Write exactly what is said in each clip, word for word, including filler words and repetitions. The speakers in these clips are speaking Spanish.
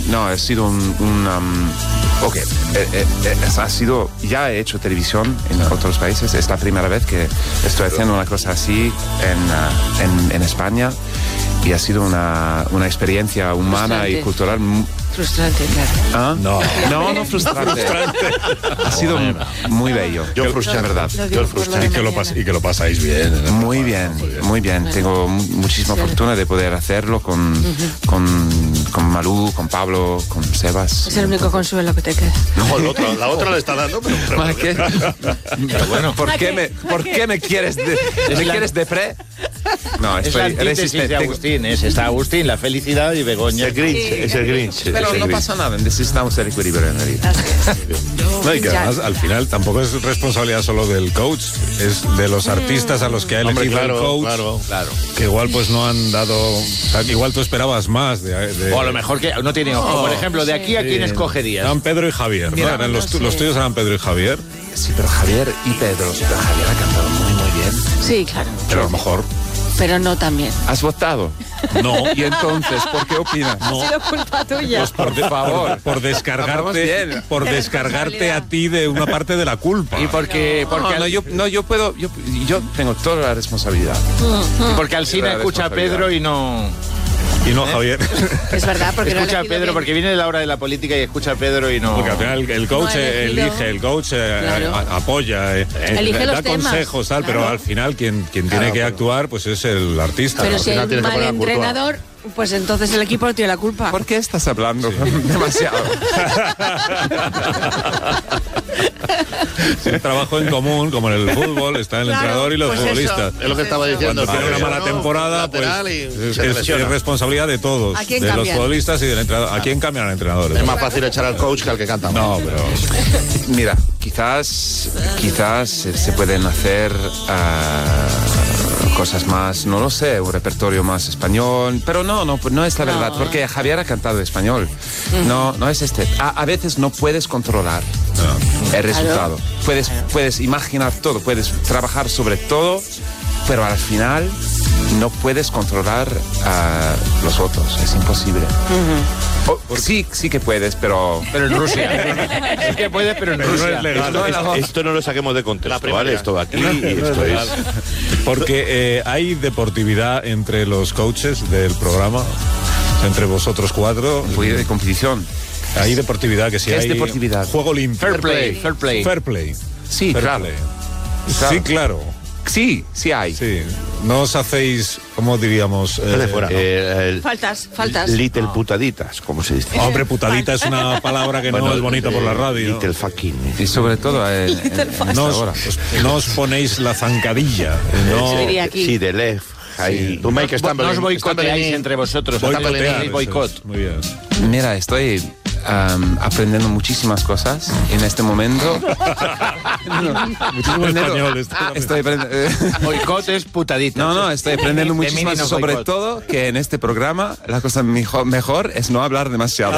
no, ha sido un... un um, ok, eh, eh, eh, ha sido... Ya he hecho televisión en otros países. Es la primera vez que estoy haciendo una cosa así en, uh, en, en España. Y ha sido una, una experiencia humana frustrante. y cultural. M- frustrante, claro. ¿Ah? No. No, no frustrante. Ha sido muy bello. Yo frustrante, verdad. Lo digo Yo por lo frustrante. de Y que, lo mañana. pas- y que lo pasáis bien. en el Muy programa, bien, muy bien. Tengo mu- muchísima Sí. fortuna de poder hacerlo con, con, con Malú, con Pablo, con Sebas. Es el único consuelo que te queda. No, el otro- la otra le está dando, pero... pero- Ma, ¿qué? Pero bueno, ¿Por qué me, por qué me quieres de, me la- quieres de pre? No, es la estoy antítesis resistente. de Agustín. Es, está Agustín, la felicidad, y Begoña. Es el Grinch, es el Grinch. Pero es el no Grinch. pasa nada, necesitamos el equilibrio en la vida. No, y que Ya. además al final tampoco es responsabilidad solo del coach, es de los artistas a los que ha elegido Hombre, claro, el coach, claro. Claro. que igual pues no han dado, o sea, que igual tú esperabas más de, de- O a lo mejor que no tiene ojo. Por ejemplo, de aquí a quién escogerías. eran Pedro y Javier, ¿no? Mira, Eran los, no sé. los tuyos eran Pedro y Javier, Sí, pero Javier y Pedro. Pero Javier ha cantado muy, muy bien. Sí, claro. pero a lo mejor Pero no también. ¿Has votado? no. Y entonces, ¿por qué opinas? Ha sido culpa tuya. Pues por, Por favor. por, por Hablamos descargarte, bien. por De descargarte a responsabilidad. ti de una parte de la culpa. Y porque, porque, Porque no, al- yo, no, yo puedo, yo, yo tengo toda la responsabilidad. y porque Alsina La escucha a Pedro y no... Y no Javier. Es verdad, porque no ha Escucha a elegido Pedro, bien. porque viene de la hora de la política y escucha a Pedro y no... Porque al final el, el coach No ha eh, elegido. elige, el coach eh, Claro. a- apoya, eh, eh, Elige da los temas. consejos, tal, Claro. pero al final quien, quien tiene Claro, que pero- actuar pues es el artista. Pero ¿no? si hay final un tienes que mal poner a Courtois. entrenador, pues entonces el equipo no tiene la culpa. ¿Por qué estás hablando demasiado? Es un trabajo en común, como en el fútbol, está el Claro, entrenador y los pues futbolistas. Es lo que estaba diciendo. Cuando tiene una mala ¿no? temporada, pues Lateral y es, se es- lesiona. es responsabilidad de todos, ¿A quién de los cambian? futbolistas y del entrenador. ¿A quién cambian al entrenador? Es más fácil echar al coach que al que canta. No, pero Mira, quizás, quizás se pueden hacer ah, cosas más, no lo sé, un repertorio más español, pero no, no, no es la No. verdad, porque Javier ha cantado español. No, no es este. A, a veces no puedes controlar el resultado. Puedes, puedes imaginar todo, puedes trabajar sobre todo, pero al final no puedes controlar a los otros, es imposible. O- sí, sí que puedes, pero... Pero en Rusia. Es que puede, pero en no Rusia. es legal. No, no. Esto no lo saquemos de contexto, ¿vale? Esto de aquí y esto es... porque eh, hay deportividad entre los coaches del programa, entre vosotros cuatro. Un poquito de competición. Hay deportividad, que si ¿Qué es hay deportividad? juego limpio. Fair play, fair play. Fair play. Sí, Fair claro. play. Claro. Sí, claro. Sí, sí hay. Sí. No os hacéis, ¿cómo diríamos? Eh, de fuera, ¿no? eh, el- Faltas, faltas. Little putaditas, como se dice. hombre, putadita es una palabra que no Bueno, es bonita por la eh, radio. Little fucking. Y sobre todo en, en- en esta No hora. os, os- no os ponéis la zancadilla. No, Diría aquí. Sí, de left. Ahí. Tú, Mike, está No os boicoteáis entre vosotros. boicotear, Hacéis eso boicot. es, muy bien. Mira, estoy am, aprendiendo muchísimas cosas en este momento. Muchísimo español. esto también. Estoy aprendiendo... Boicot es putadita. No, no, estoy aprendiendo De muchísimas, mini no sobre boicot. todo que en este programa la cosa mejor, mejor es no hablar demasiado.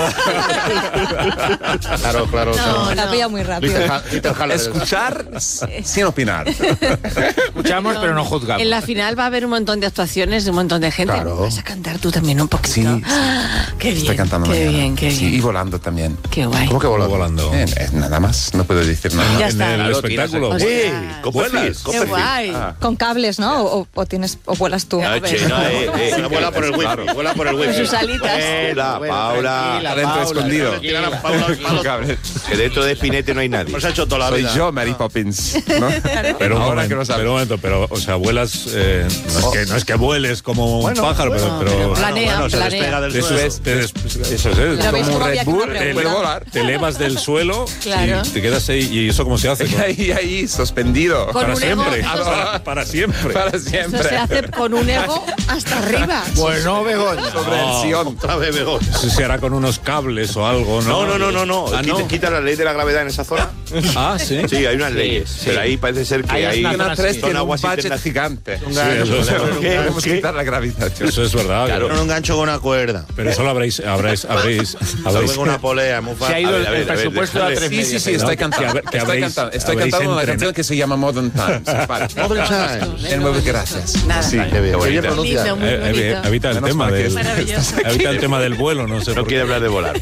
Claro, claro. No, claro. La pilla muy rápido. Little Ha- Little Haller. Escuchar sin opinar. Escuchamos, pero no juzgamos. En la final va a haber un montón de actuaciones de un montón de gente. Claro. Vas a cantar tú también un poquito. Sí, sí. Ah, qué bien. Estoy cantando Qué mañana. bien, qué Sí, bien. y volando también. Qué guay. ¿Cómo que volando? Volando. Bien, eh, nada más, no puedo decir nada. Ya En está. el Claro, espectáculo. tiras- ¡Eh! Ostras. Copperfield, Qué Copperfield. guay. Con cables, ¿no? O, o tienes o vuelas tú. Ah, che, no, eh, eh, vuela por el wifi, vuela por el wifi. Con sus alitas. Vuela, Paula. Tranquila, Adentro Paula, escondido. tranquila. Tiran a Paula al palo. Cabrón. Que dentro de Spinete no hay nadie. Nos ha hecho toda la Soy vida. yo, Mary Poppins. ¿no? Pero un, Ahora que momento, lo sabes. pero un momento, pero, o sea, vuelas, eh, no, es que, no es que vueles como un pájaro, pero, pero Planea, Bueno, se planea. despega del eso suelo. es, te des- eso es, Pero veis Como cómo un había Red aquí una Bull, te pregunta. puede volar. te elevas del suelo Claro. y te quedas ahí. ¿Y eso cómo se hace? Y ahí, ahí, suspendido. Con Para un ego, siempre. eso Para, para siempre. Para Eso siempre. se hace con un ego hasta arriba. Bueno, Begoña. Sobre el sillón. Otra vez, Begoña. Eso se hará con unos cables o algo, ¿no? No, no, no, no, no. Ah, Quita, no. quita la ley de la gravedad en esa zona. Ah, sí. Sí, hay unas leyes. sí. Pero ahí parece ser que Ahí es hay. una Zona zona tres así. tiene un aguas budget internas- gigante. Sí, eso, es- Podemos ¿Qué? quitar la gravedad. eso es verdad. Claro. Con un gancho con una cuerda. Pero eso lo habréis, habréis, habréis, habréis, Con una polea, muy Se fácil. ha ido A ver, el, a ver, el a ver, presupuesto a déjale. tres Sí, sí, medias. sí, estoy cantando. que hab- que Estoy habréis- cantando, estoy habréis cantando una entrenado. canción que se llama Modern Times. Vale. Modern Times. En nueve gracias. Nada. Sí. Qué bien, Qué bonita. bonita. Lindo, muy Eh, evi- bonito. evita el Menos tema mal que del, estás Maravilloso. evita el tema del vuelo, no sé No por qué. quiere hablar de volar.